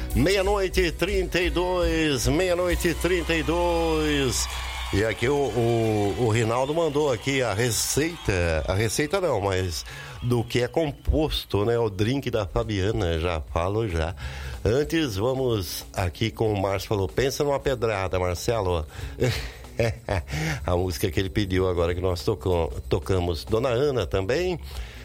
Meia-noite e 32. E aqui o Rinaldo mandou aqui a receita não, mas do que é composto, né? O drink da Fabiana, já falo já. Antes, vamos aqui com o Márcio, falou, pensa numa pedrada, Marcelo. A música que ele pediu agora que nós tocamos. Dona Ana também.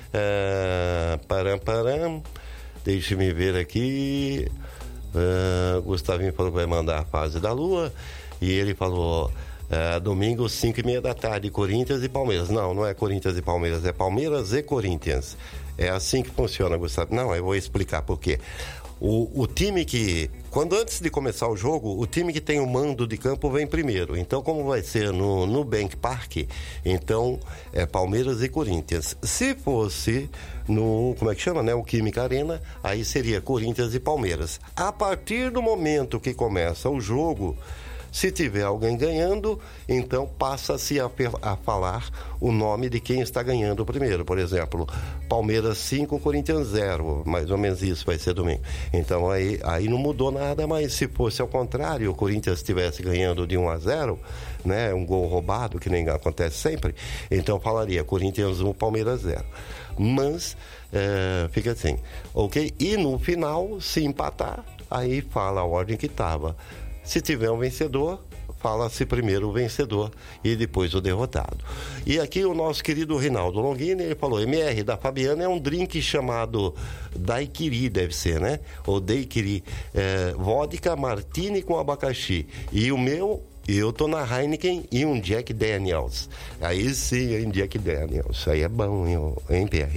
Param. Deixe-me ver aqui. Gustavinho falou que vai mandar a fase da Lua. E ele falou... domingo, 5h30 da tarde, Corinthians e Palmeiras. Não é Corinthians e Palmeiras, é Palmeiras e Corinthians. É assim que funciona, Gustavo. Não, eu vou explicar por quê. O time que... antes de começar o jogo, o time que tem o mando de campo vem primeiro. Então, como vai ser no Nubank Park, então é Palmeiras e Corinthians. Se fosse no, como é que chama, né? O Química Arena, aí seria Corinthians e Palmeiras. A partir do momento que começa o jogo... Se tiver alguém ganhando, então passa-se a falar o nome de quem está ganhando primeiro. Por exemplo, Palmeiras 5, Corinthians 0. Mais ou menos isso vai ser domingo. Então aí não mudou nada, mas se fosse ao contrário, o Corinthians estivesse ganhando de 1-0, né, um gol roubado, que nem acontece sempre, então falaria Corinthians 1, Palmeiras 0. Mas fica assim, ok? E no final, se empatar, aí fala a ordem que estava. Se tiver um vencedor, fala-se primeiro o vencedor e depois o derrotado. E aqui o nosso querido Rinaldo Longini, ele falou, MR da Fabiana é um drink chamado Daiquiri, deve ser, né? Ou Daiquiri, vodka martini com abacaxi. E o meu, eu tô na Heineken e um Jack Daniels. Aí sim, hein, Jack Daniels. Aí é bom, hein, PR?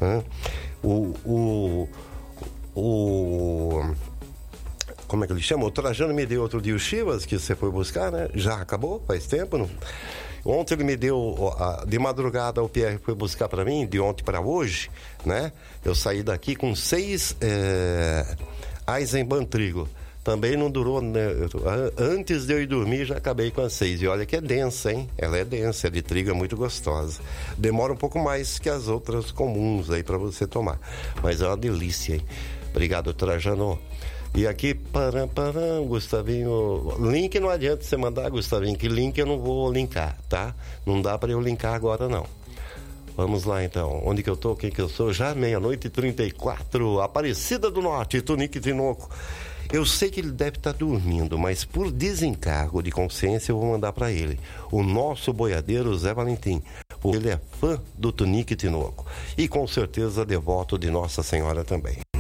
Como é que ele chama? O Trajano me deu outro dia o Chivas, que você foi buscar, né? Já acabou? Faz tempo? Não? Ontem ele me deu, de madrugada o Pierre foi buscar para mim, de ontem para hoje, né? Eu saí daqui com 6 Eisenbahn Trigo. Também não durou, né? Antes de eu ir dormir, já acabei com as 6. E olha que é densa, hein? Ela é densa, é de trigo, é muito gostosa. Demora um pouco mais que as outras comuns aí para você tomar. Mas é uma delícia, hein? Obrigado, Trajano. E aqui, Gustavinho, link não adianta você mandar, Gustavinho, que link eu não vou linkar, tá? Não dá para eu linkar agora, não. Vamos lá, então. Onde que eu tô? Quem que eu sou? Já 00:34, Aparecida do Norte, Tonique Tinoco. Eu sei que ele deve estar dormindo, mas por desencargo de consciência eu vou mandar para ele. O nosso boiadeiro Zé Valentim. Ele é fã do Tonique Tinoco. E com certeza devoto de Nossa Senhora também.